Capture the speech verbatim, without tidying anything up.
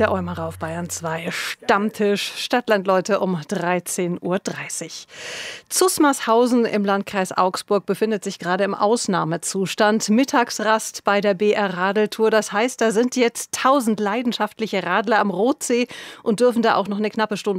der Eumarer auf Bayern zwei. Stammtisch Stadtland, Leute, um dreizehn Uhr dreißig. Zusmarshausen im Landkreis Augsburg befindet sich gerade im Ausnahmezustand. Mittagsrast bei der B R-Radeltour. Das heißt, da sind jetzt tausend leidenschaftliche Radler am Rotsee und dürfen da auch noch eine knappe Stunde